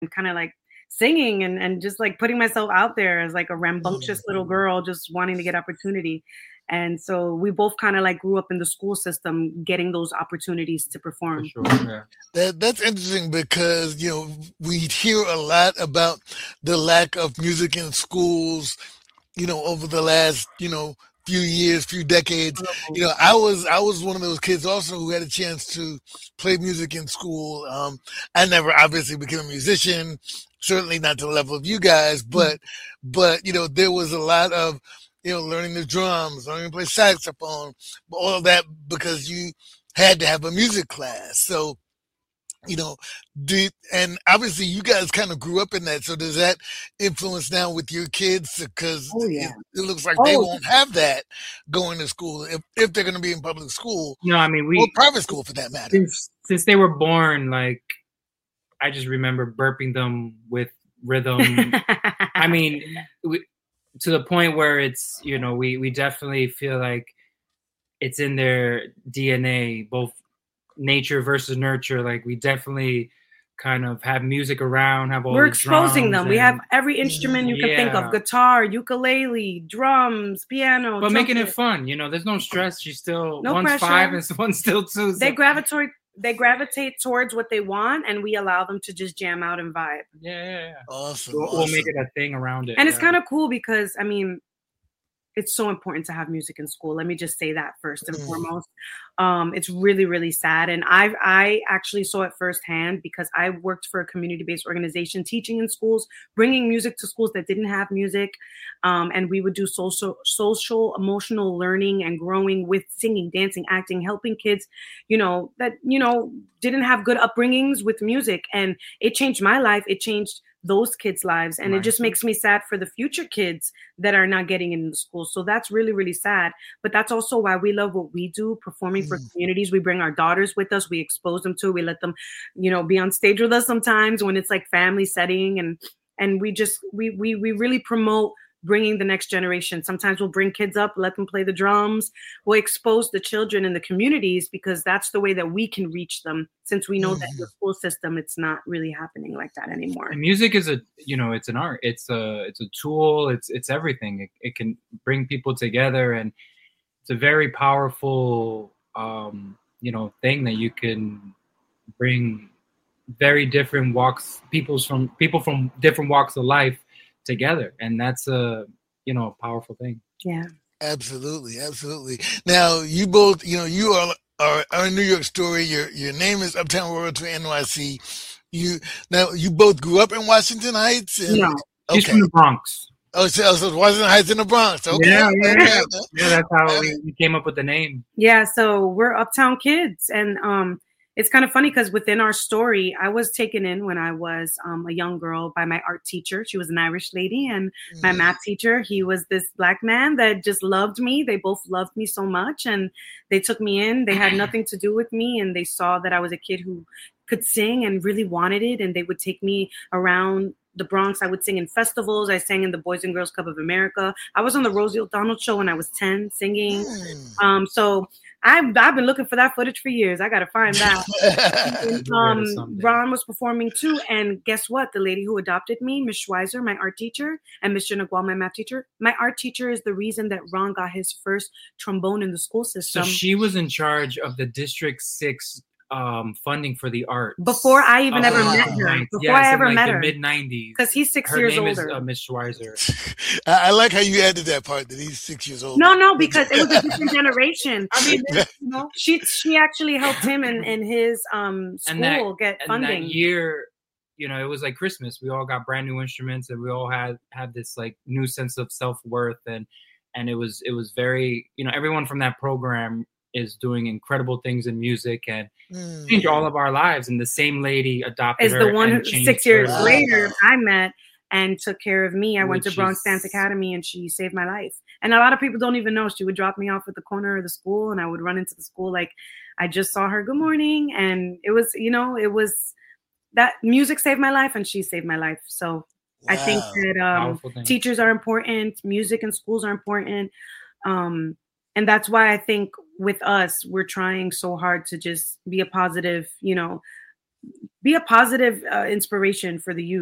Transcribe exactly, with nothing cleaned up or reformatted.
kind of like singing and, and just like putting myself out there as like a rambunctious little girl just wanting to get opportunity. And so we both kind of like grew up in the school system getting those opportunities to perform. For sure, yeah. That that's interesting because, you know, we hear a lot about the lack of music in schools, you know, over the last, you know, few years, few decades. You know, I was I was one of those kids also who had a chance to play music in school. Um, I never obviously became a musician, certainly not to the level of you guys, but but you know, there was a lot of, you know, learning the drums, learning to play saxophone, all of that because you had to have a music class. So, you know, do and obviously you guys kind of grew up in that. So does that influence now with your kids? Because Oh yeah. it, it looks like they Oh, won't have that going to school if, if they're going to be in public school No, I mean or we private school for that matter. since since they were born, like I just remember burping them with rhythm. I mean, we, to the point where it's, you know, we we definitely feel like it's in their D N A, both nature versus nurture. Like we definitely kind of have music around, have all we're the exposing drums them. We and- have every instrument you can think Yeah. of: guitar, ukulele, drums, piano. but making it trumpet. fun, you know. There's no stress. She's still No one's pressure. five and one's still two. They so- gravitate they gravitate towards what they want, and we allow them to just jam out and vibe. yeah, yeah, yeah. Awesome. We'll, we'll awesome. make it a thing around it. And it's yeah. kind of cool because, I mean, it's so important to have music in school. Let me just say that first and Mm. foremost. Um, it's really, really sad. And I I actually saw it firsthand because I worked for a community-based organization teaching in schools, bringing music to schools that didn't have music. Um, and we would do social, social, emotional learning and growing with singing, dancing, acting, helping kids, you know, that, you know, didn't have good upbringings with music. And it changed my life. It changed those kids' lives. And it Right. just makes me sad for the future kids that are not getting into school. So that's really, really sad. But that's also why we love what we do, performing for Mm. communities. We bring our daughters with us. We expose them to, we let them, you know, be on stage with us sometimes when it's like family setting. And, and we just, we, we, we really promote bringing the next generation. Sometimes we'll bring kids up, let them play the drums. We'll expose the children in the communities because that's the way that we can reach them, since we know that in the school system, it's not really happening like that anymore. And music is a, you know, it's an art. It's a, it's a tool. It's, it's everything. It, it can bring people together, and it's a very powerful, um, you know, thing that you can bring very different walks, people's from people from different walks of life together, and that's a, you know, a powerful thing. Yeah. Absolutely, absolutely. Now you both, you know, you are are, are a New York story. Your your name is Uptown Royalty N Y C. You now you both grew up in Washington Heights. And, No. She's okay. from the Bronx. Oh, so, so Washington Heights in the Bronx. Okay. Yeah, yeah, okay. yeah. Yeah, that's how we, we came up with the name. Yeah, so we're uptown kids, and um, it's kind of funny because within our story, I was taken in when I was um, a young girl by my art teacher. She was an Irish lady, and my math teacher, he was this black man that just loved me. They both loved me so much, and they took me in. They had nothing to do with me, and they saw that I was a kid who could sing and really wanted it, and they would take me around the Bronx. I would sing in festivals. I sang in the Boys and Girls Club of America. I was on the Rosie O'Donnell show when I was ten, singing. Mm. Um, so I've, I've been looking for that footage for years. I got to find that. And, um, someday. Ron was performing too. And guess what? The lady who adopted me, Miss Schweizer, my art teacher, and Mister Nagual, my math teacher, my art teacher is the reason that Ron got his first trombone in the school So system. she was in charge of the District Six um, funding for the arts Before I even of ever the met her. nineties. Before Yes, I ever in like met the her. mid nineties. Because he's six Her years name older. is uh, Miss Schweizer. I, I like how you added that part that he's six years old. No, no, because it was a different generation. I mean, You know, she she actually helped him in, in his um school And that- get and funding. that year, you know, it was like Christmas. We all got brand new instruments, and we all had had this like new sense of self worth, and and it was it was very, you know, everyone from that program is doing incredible things in music and Mm. changed all of our lives. And the same lady adopted Is her the one and who changed six years her Wow. life. later I met and took care of me. I went Which to Bronx is- Dance Academy and she saved my life. And a lot of people don't even know. She would drop me off at the corner of the school and I would run into the school like I just saw her, good morning. And it was, you know, it was that music saved my life and she saved my life. So I think Wow. that um, Powerful thing. teachers are important, music and schools are important. Um, and that's why I think with us, we're trying so hard to just be a positive, you know, be a positive uh, inspiration for the youth.